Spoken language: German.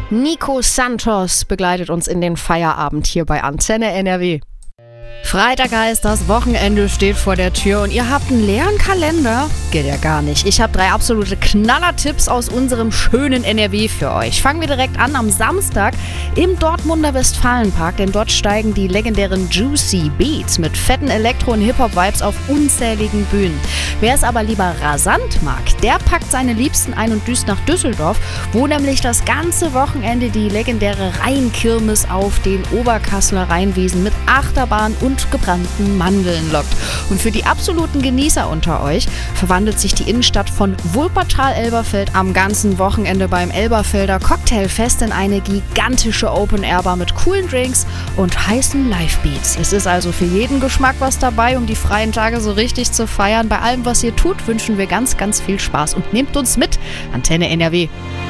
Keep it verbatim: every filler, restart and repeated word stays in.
Nico Santos begleitet uns in den Feierabend hier bei Antenne N R W. Freitag heißt, das Wochenende steht vor der Tür und ihr habt einen leeren Kalender? Geht ja gar nicht. Ich habe drei absolute Knaller-Tipps aus unserem schönen N R W für euch. Fangen wir direkt an am Samstag im Dortmunder Westfalenpark, denn dort steigen die legendären Juicy Beats mit fetten Elektro- und Hip-Hop-Vibes auf unzähligen Bühnen. Wer es aber lieber rasant mag, der packt seine Liebsten ein und düst nach Düsseldorf, wo nämlich das ganze Wochenende die legendäre Rheinkirmes auf den Oberkasseler Rheinwiesen mit Achterbahn und gebrannten Mandeln lockt. Und für die absoluten Genießer unter euch verwandelt sich die Innenstadt von Wuppertal-Elberfeld am ganzen Wochenende beim Elberfelder Cocktailfest in eine gigantische Open-Air-Bar mit coolen Drinks und heißen Live-Beats. Es ist also für jeden Geschmack was dabei, um die freien Tage so richtig zu feiern. Bei allem, was ihr tut, wünschen wir ganz, ganz viel Spaß und nehmt uns mit. Antenne N R W.